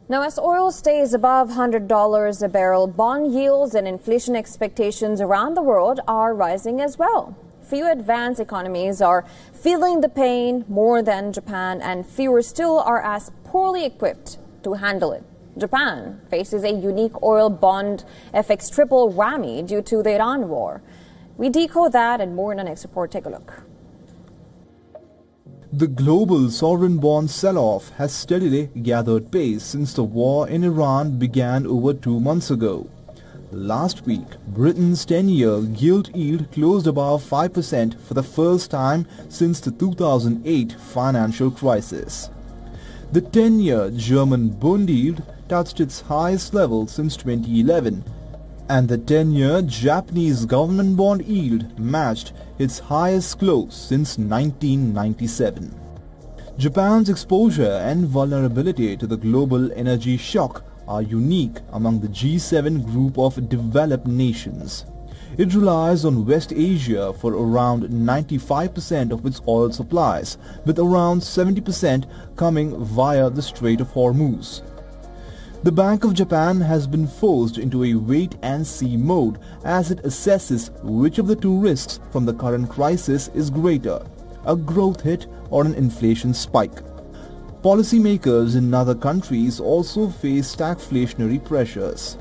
Now, as oil stays above $100 a barrel, bond yields and inflation expectations around the world are rising as well. Few advanced economies are feeling the pain more than Japan, and fewer still are as poorly equipped to handle it. Japan faces a unique oil bond FX triple whammy due to the Iran war. We decode that and more in our next report. Take a look. The global sovereign bond sell-off has steadily gathered pace since the war in Iran began over 2 months ago. Last week, Britain's 10-year gilt yield closed above 5% for the first time since the 2008 financial crisis. The 10-year German Bund yield touched its highest level since 2011, and the 10-year Japanese government bond yield matched its highest close since 1997. Japan's exposure and vulnerability to the global energy shock are unique among the G7 group of developed nations. It relies on West Asia for around 95% of its oil supplies, with around 70% coming via the Strait of Hormuz. The Bank of Japan has been forced into a wait-and-see mode as it assesses which of the two risks from the current crisis is greater, a growth hit or an inflation spike. Policymakers in other countries also face stagflationary pressures.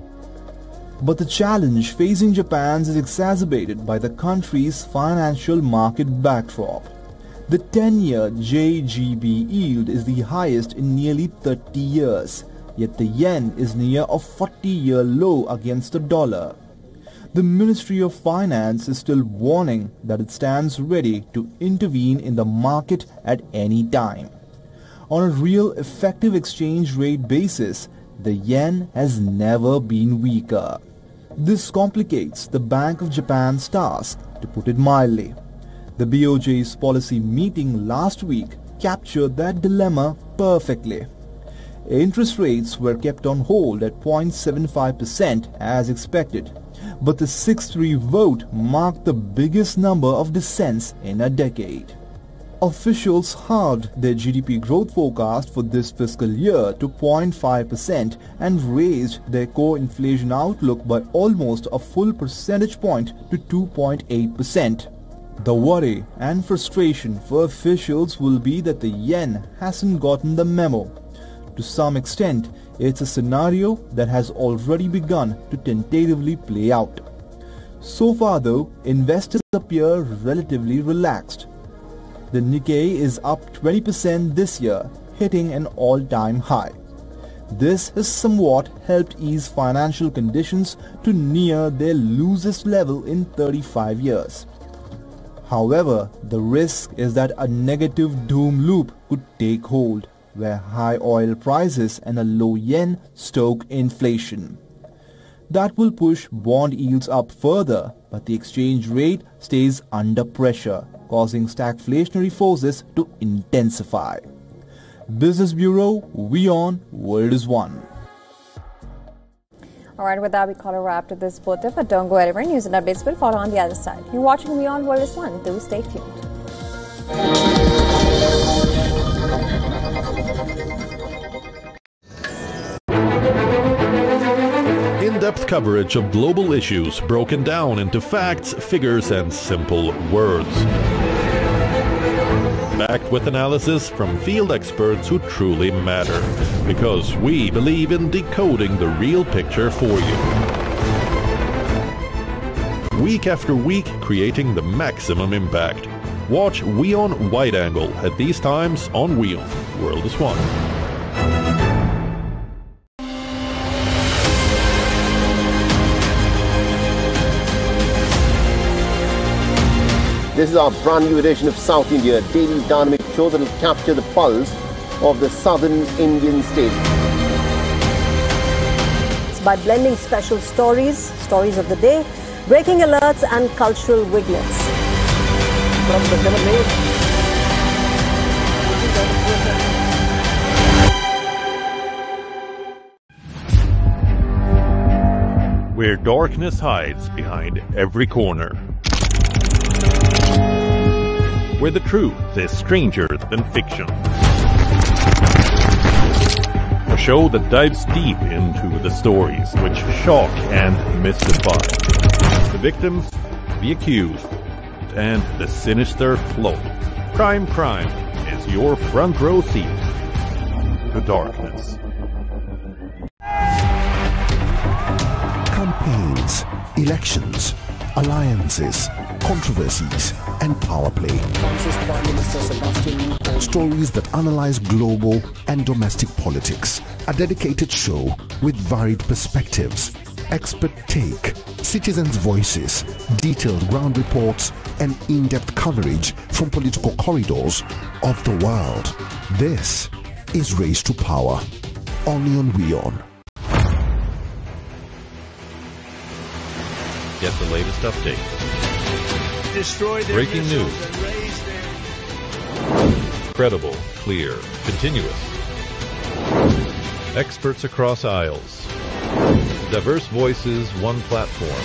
But the challenge facing Japan is exacerbated by the country's financial market backdrop. The 10-year JGB yield is the highest in nearly 30 years. Yet the yen is near a 40-year low against the dollar. The Ministry of Finance is still warning that it stands ready to intervene in the market at any time. On a real effective exchange rate basis, the yen has never been weaker. This complicates the Bank of Japan's task, to put it mildly. The BOJ's policy meeting last week captured that dilemma perfectly. Interest rates were kept on hold at 0.75% as expected, but the 6-3 vote marked the biggest number of dissents in a decade. Officials halved their GDP growth forecast for this fiscal year to 0.5% and raised their core inflation outlook by almost a full percentage point to 2.8%. The worry and frustration for officials will be that the yen hasn't gotten the memo. To some extent, it's a scenario that has already begun to tentatively play out. So far though, investors appear relatively relaxed. The Nikkei is up 20% this year, hitting an all-time high. This has somewhat helped ease financial conditions to near their loosest level in 35 years. However, the risk is that a negative doom loop could take hold, where high oil prices and a low yen stoke inflation. That will push bond yields up further, but the exchange rate stays under pressure, causing stagflationary forces to intensify. Business Bureau, WION, World is One. All right, with that, we call a wrap to this bulletin, but don't go anywhere. News and updates will follow on the other side. You're watching WION, World is One. Do stay tuned. In-depth coverage of global issues broken down into facts, figures, and simple words. Backed with analysis from field experts who truly matter, because we believe in decoding the real picture for you. Week after week, creating the maximum impact. Watch WION Wide Angle at these times on WION, World is One. This is our brand new edition of South India, a daily dynamic show that will capture the pulse of the southern Indian state. It's by blending special stories of the day, breaking alerts and cultural vignettes. From the Where darkness hides behind every corner. Where the truth is stranger than fiction. A show that dives deep into the stories which shock and mystify. The victims, the accused, and the sinister flow. Crime is your front row seat to darkness. Campaigns, elections, alliances, controversies, and power play. Stories that analyze global and domestic politics. A dedicated show with varied perspectives, expert take, citizens' voices, detailed ground reports, and in-depth coverage from political corridors of the world. This is Race to Power, only on WION. Get the latest updates. Breaking news. Credible, clear, continuous. Experts across aisles. Diverse voices, one platform.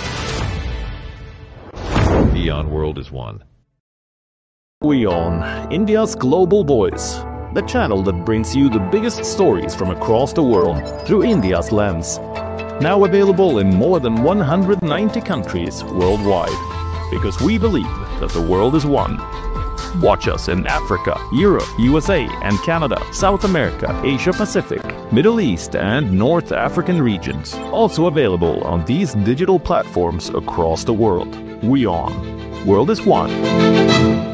WION World is one. WION, India's global voice. The channel that brings you the biggest stories from across the world through India's lens. Now available in more than 190 countries worldwide. Because we believe that the world is one. Watch us in Africa, Europe, USA and Canada, South America, Asia Pacific, Middle East and North African regions. Also available on these digital platforms across the world. WION. World is one.